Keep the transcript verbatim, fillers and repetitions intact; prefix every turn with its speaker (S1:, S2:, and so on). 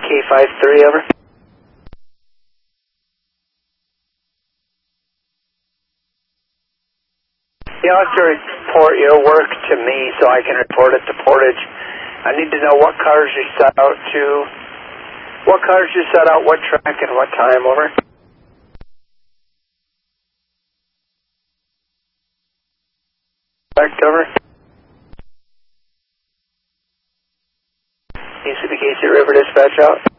S1: K five three, over. You have to report your work to me so I can report it to Portage. I need to know what cars you set out to, what cars you set out, what track, and what time, over. Back, over. East of the Casey River dispatch out.